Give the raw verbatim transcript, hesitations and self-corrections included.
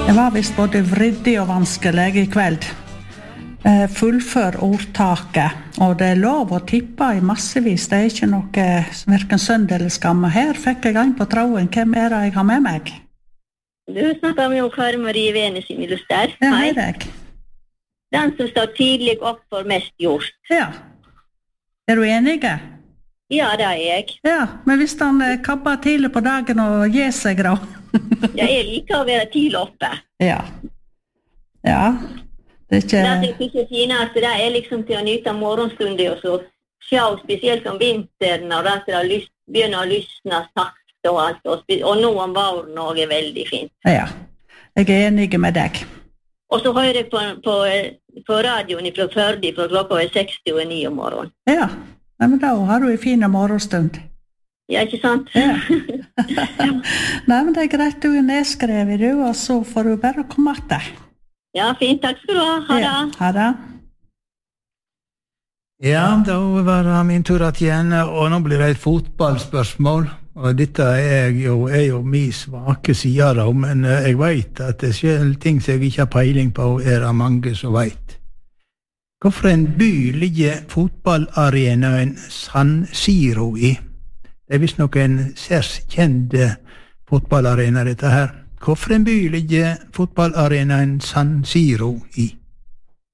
Det var visst både vriddig og vanskelig I kveld. Eh, fullfør ordtaket, og det er lov å tippe I massevis. Det er ikke noe hverken synd eller skam. Her fikk jeg en på tråden. Hvem er det jeg har med meg? Du snakker med Kari Marie Vene sin illuster. Ja, det er jeg. Den som står tidlig opp for mest gjort. Ja. Er du enige? Ja, det er jeg. Ja, men hvis han eh, kabber tidlig på dagen og gir seg da? Ja, jeg liker å være tidlig oppe. Ja. Ja. Det er ikke... Det er ikke finest, det er liksom til å nyte morgenstunder og så se, spesielt om vinteren, og det er lys, begynner å lysne sakte og alt, og, og nå om våren også er veldig fint. Ja, jeg er enig med deg. Og så hører jeg på, på, på radioen fra Førde, fra klokka er seksti og ni om morgenen. Ja, ja, men da har du en fin morgenstund. Ja, ikke sant? Ja. Nei, men det er greit, du er nedskrevet, du, og så får du bare komme etter. Ja, fint, takk skal du ha. Ha det. Ja, ha det. Ja, da var det min tur igjen, og nå blir det et fotballspørsmål. Og dette er jo, er jo min svake side da, men jeg vet at det selv ting som jeg ikke har peiling på, er det mange som vet. Hvorfor en by ligger fotballarenaen San Siro I? Det er visst noen særs kjente fotballarena dette her. Hvorfor en by ligger fotballarenaen San Siro I?